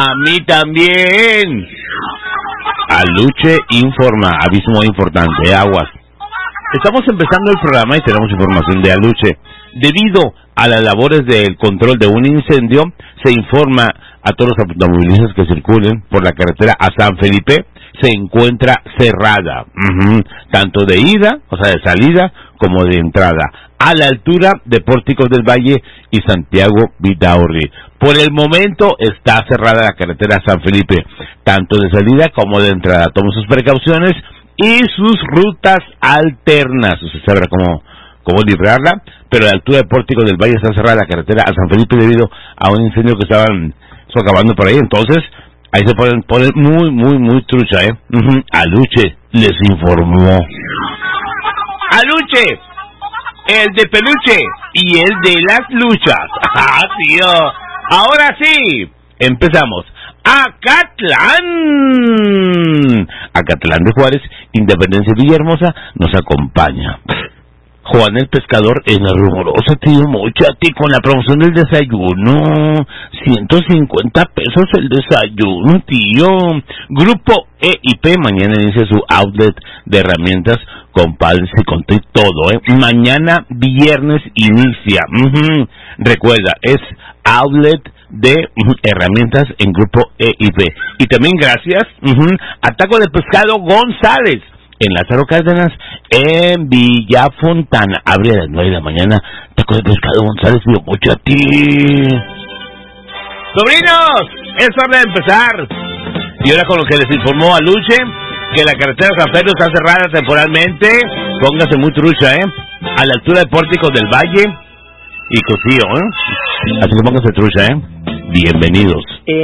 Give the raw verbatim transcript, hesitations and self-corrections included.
A mí también. Aluche informa, aviso muy importante, aguas. Estamos empezando el programa y tenemos información de Aluche. Debido a las labores del control de un incendio, se informa a todos los automovilistas que circulen por la carretera a San Felipe, se encuentra cerrada, uh-huh, tanto de ida, o sea, de salida, como de entrada, a la altura de Pórticos del Valle y Santiago Vidaurri. Por el momento está cerrada la carretera San Felipe, tanto de salida como de entrada. Tomen sus precauciones y sus rutas alternas. Usted sabrá cómo, cómo librarla, pero a la altura de Pórticos del Valle está cerrada la carretera a San Felipe debido a un incendio que estaban socavando por ahí. Entonces, ahí se ponen, ponen muy, muy, muy trucha, ¿eh? Uh-huh. Aluche les informó. Aluche, el de peluche y el de las luchas. ¡Ah, tío! Ahora sí, empezamos. Acatlán. Acatlán de Juárez, Independencia Villahermosa, nos acompaña. Juan el Pescador en la rumorosa, tío Mochati, con la promoción del desayuno. ciento cincuenta pesos el desayuno, tío. Grupo E y P mañana inicia su outlet de herramientas con padres y con todo, ¿eh? Mañana viernes inicia. Uh-huh. Recuerda, es outlet de uh, herramientas en Grupo E y P. Y también gracias uh-huh, a Taco de Pescado González en Lázaro Cárdenas, en Villa Fontana. Abre a las nueve de la mañana. Taco de Pescado González, tío Mochati. Sobrinos, es hora de empezar. Y ahora con lo que les informó Aluche, que la carretera San Pedro está cerrada temporalmente. Póngase muy trucha, ¿eh? A la altura de Pórticos del Valle y Cosío, ¿eh? Así que póngase trucha, ¿eh? Bienvenidos.